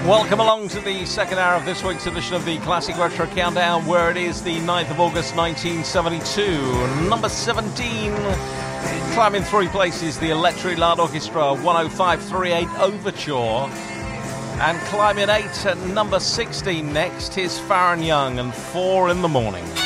Welcome along to the second hour of this week's edition of the Classic Retro Countdown, where it is the 9th of August 1972. Number 17, climbing 3 places, the Electric Light Orchestra 10538 Overture. And climbing 8 at number 16 next is Farron Young and 4 in the Morning.